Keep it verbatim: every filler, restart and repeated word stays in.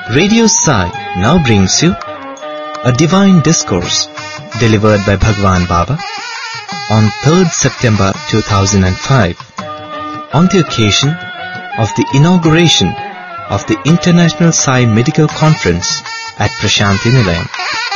Radio Sai now brings you a divine discourse delivered by Bhagwan Baba on third September two thousand five on the occasion of the inauguration of the International Sai Medical Conference at Prashanti Nilayam.